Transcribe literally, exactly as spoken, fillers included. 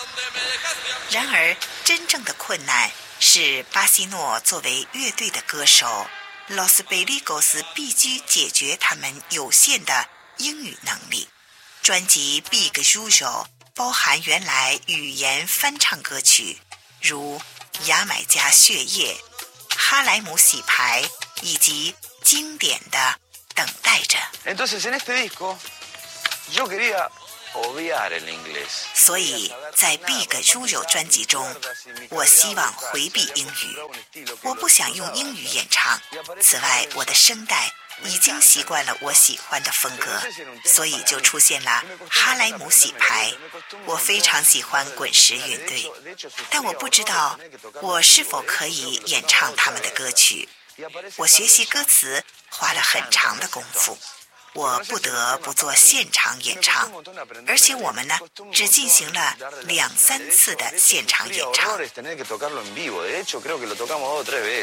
然而，真正的困难是巴西诺作为乐队的歌手，Los Pericos必须解决他们有限的英语能力。专辑《Big Juju》包含原来语言翻唱歌曲，如《牙买加血液》、《哈莱姆洗牌》以及经典的《等待着》。 Entonces, en este disco, yo quería obviar el inglés. 所以在 Big Juju 专辑中，我希望回避英语，我不想用英语演唱。此外，我的声带已经习惯了我喜欢的风格，所以就出现了哈莱姆洗牌。我非常喜欢滚石乐队，但我不知道我是否可以演唱他们的歌曲。我学习歌词花了很长的功夫，我不得不做现场演唱，而且我们呢只进行了两三次的现场演唱。